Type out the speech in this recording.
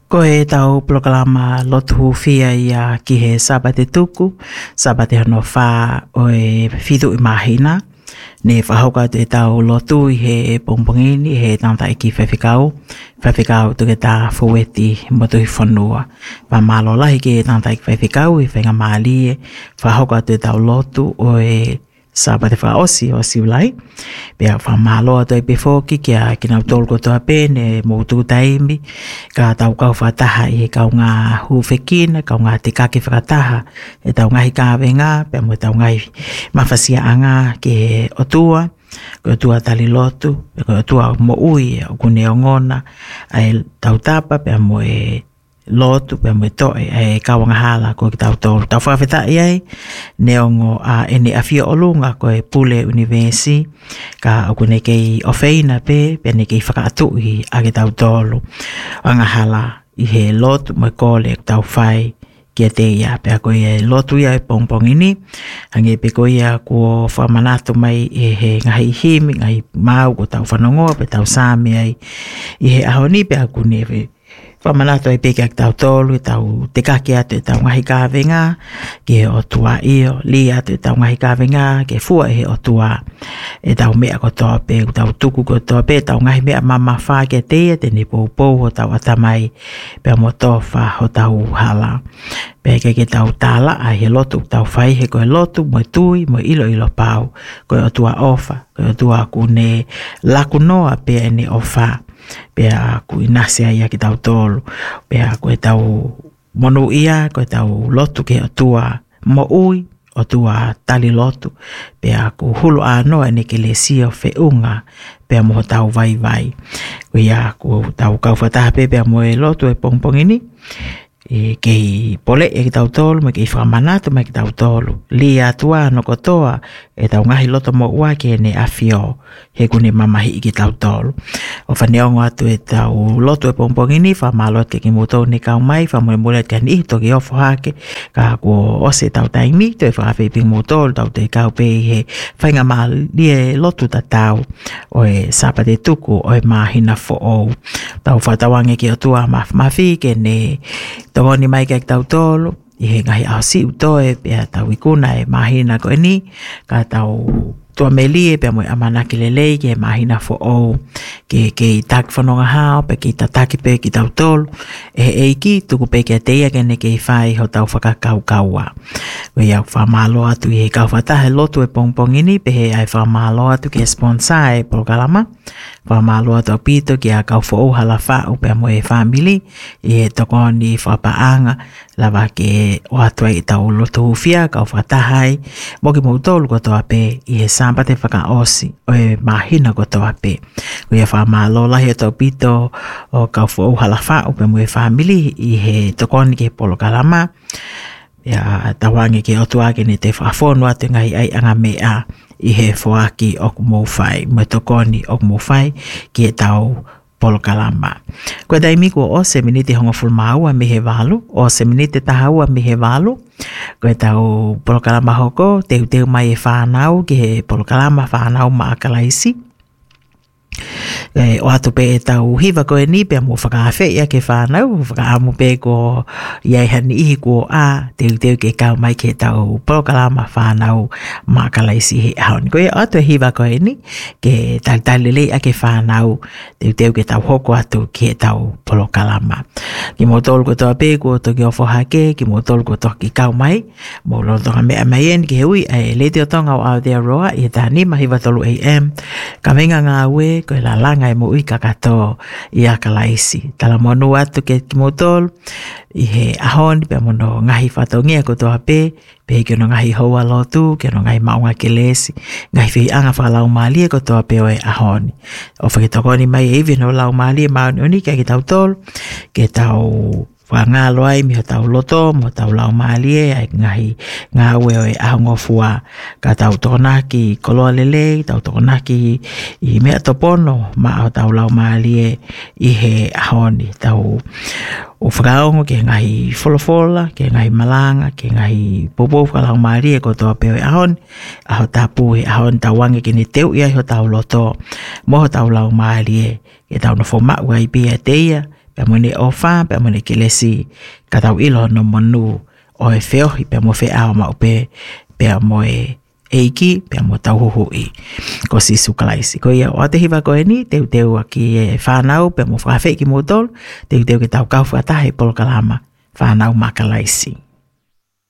Ko e tau proklama lotu fia ia ki he sabate tuku, sabate hano wha o e whidu I mahina. Ne whahoka te tau lotu I he pongpongini, he tanta iki whewhikau. Whewhikau tuke tā fueti motu I whanua. Wa malo lahi ki he tanta iki whewhikau I whenga maali e. Whahoka te tau lotu o e sabate wha osi ulai. Pea wha mahaloa toi pefoki kia kina utolko toa pene mo utu taimi. Ka tau kau whataha I he kau ngā huwhekina, kau ngā te kake whakataha. E tau ngahi kāwenga, pea mo tau ngahi mawhasia anga ke he otua. Ko otua tali lotu, ko otua mo ui, o kune o ngona. Ai tau tapa, pea mo e lotu pe mo toe e kawanga hala ko ki tau tolu tau whawheta iai neongo a ene awhia olunga ko e pule universi ka aku ne kei ofeina pe ne kei whakaatu I a ki tau tolu anga hala I he lotu mo kole tau whai kia te ia pe ako e lotu ia e pongpongini hange pe ko ia ko whamanatu mai I he ngahi himi ngahi mau ko tau whanongoa pe tau sami ai I he ahoni pe aku newe whamanato e peke ak tau tolu, tau te kake atu e tau ngahi kāwenga, ke o tua io, li atu e tau ngahi kāwenga, ke fua e o tua e tau mea ko toa pe, tau tuku ko toa pe, tau ngahi mea mama wha ke te ne pou ho tau atamai, pe mo tofa ho tau hala. Pe ke tau tala a he lotu tau whai he koe lotu, mo tui, mo ilo pau, koe o tua ofa, koe o tua kune laku noa pe ene ofa. Pea ku inase ia ki tau tolu. Pea ku e tau monu ia, ku e tau lotu ke o tua mo ui, o tua tali lotu. Pea ku hulu anoa ne ke le sio whiunga, pea mo tau vai. Ku ia ku tau kauwhataha pea mo e lotu e pongpongini. E kei pole e ki tau tolu, me kei whamanatu me ki tau tolu. Li atua no kotoa, e tau ngahi loto mo ua ke ne awhio, he kune mamahi I ki tau tolu. O whaneongo atu e tau loto e pongpongini, whamalo te ki mutou ne kau mai, whamule te ani to ki ofo hake, ka ko ose tau taimi, to e whakawhiping mutou, tau te kau pe he whainga maa lie lotu ta tau, o e sapate tuku, o e mahina fo ou. Tau whatawange ki o tua mawhi, ke ne tongoni mai kek tau tolu, I he ngahi au si utoe, pia tau ikuna e mahina ko eni, ka tau tua melie, pia mo amanaki lelei, ke mahina fo ou, ke taki whanonga hao, pe ke tataki pe ki tau tolu, e eiki, tuku pe ke teia kene ke whai ho tau whakakau kaua. Wei au whamalo atu I he kau whatahe lotu e pongpongini, pe he ai whamalo atu ke sponsor e prokalama, whamalo atu a pito ki a kau fo hala whau pe mo e family, I he tokoni whapaanga, lava ke o atua I tau lotu hufia, kau whatahai, moki mo utolu ko toa pe, I he sampate whaka osi, o e mahina ko toa pe. Wei a whamalo lahi o tau pito, o kau fo hala whau pe mo e family, I he tokoni ke polokalama, ya tawangi ke otua ke ne te whaafono atu ngai ai anga mea I he whaaki ok mowhai, me tokoni ok mowhai ki e tau polokalama. Koe daimi ko o se minite hongo fulmaua me he walu, o se minite tahaua me he walu, koe tau polokalama hoko, teu mai e whanau ki he polokalama whanau maakalaisi. O atu pe e tau hiva koe ni pe mo whakawhi ia ke whanau, whakaamu pe ko iai hani ihi ko a teu ke kau mai ke tau polokalama whanau makalaisi he haoni. Koe o atu e hiva koe ni ke talilei a ke whanau teu ke tau hoko atu ke tau polokalama. Ki mo tolu ko toa pe ko to ki ofo hake, ki mo tolu ko to ki kau mai, mo lo tonga mea mai en ke hui e lete o tonga o Aotearoa I tani mahiwa tolu AM, ka venga ngā ue koe la langa e mo ui kakato I a kalaisi. Tala monu atu ke ki mo tolu, I he ahoni pe mono ngahi whatongia ko toa pe ke no ngahi hoa lotu, ke no ngahi maunga ke lesi, ngahi whi anga whakalau maalie ko toa pe o e ahoni. O whakitokoni mai e iwi no lau maalie mauni uni ke tau tolu, ke tau whangalo ai mi ho tau loto, mo tau lau maalie, ai ngahi ngā ue o e ahongofua, ka tau tokonaki koloa lele, tau tokonaki I mea topono, ma o tau lau maalie I he ahoni, tau o whakaongo ke ngahi wholofola, ke ngahi malanga, ke ngahi popo whakalau maalie ko toa peo e ahoni, aho tapu e ahoni tau wange ke ne teu ia ho tau loto, mo ho tau lau maalie, ke tau no whomau ai pia teia, pe mone ofa, pe mone kelesi katau ilo no monu o e feohi, pe mo fe ao ma upe, pe mo e eiki, pe mo tauhuhui, ko si sukalaisi. Ko ia, o te hiwa koe ni, teu aki e whanau, pe mo whakawheki mo tolu, teu ke tau kau whatahe polo kalama, whanau makalaisi.